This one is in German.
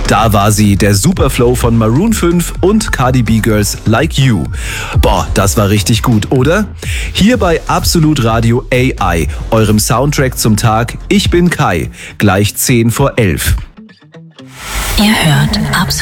Da war sie, der Superflow von Maroon 5 und Cardi B Girls Like You. Boah, das war richtig gut, oder? Hier bei Absolut Radio AI, eurem Soundtrack zum Tag. Ich bin Kai, gleich 10 vor 11. Ihr hört Absolut